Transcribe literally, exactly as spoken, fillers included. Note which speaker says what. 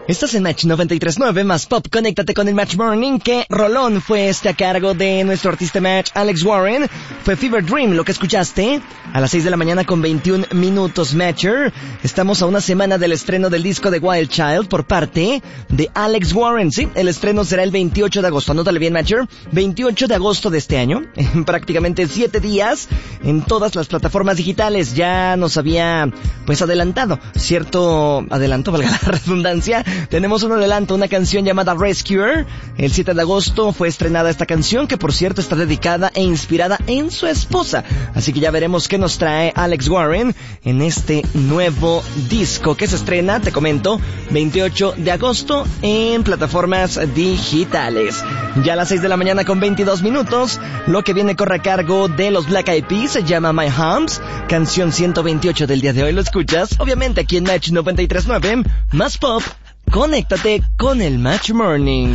Speaker 1: Estás en Match noventa y tres punto nueve más Pop. Conéctate con el Match Morning. ¿Qué rolón fue este a cargo de nuestro artista Match, Alex Warren? Fue Fever Dream lo que escuchaste a las seis de la mañana con veintiún minutos, Matcher. Estamos a una semana del estreno del disco de Wild Child por parte de Alex Warren. Sí, el estreno será el veintiocho de agosto. Anótale bien, Matcher. veintiocho de agosto de este año. En prácticamente siete días en todas las plataformas digitales. Ya nos había pues adelantado cierto adelanto, valga la redundancia. Tenemos un adelanto, una canción llamada Rescuer. El siete de agosto fue estrenada esta canción, que por cierto está dedicada e inspirada en su esposa. Así que ya veremos qué nos trae Alex Warren en este nuevo disco que se estrena, te comento, veintiocho de agosto en plataformas digitales. Ya a las seis de la mañana con veintidós minutos, lo que viene corre a cargo de los Black Eyed Peas, se llama My Humps, canción ciento veintiocho del día de hoy. Lo escuchas, obviamente, aquí en Match noventa y tres punto nueve, más Pop. Conéctate con el Match Morning.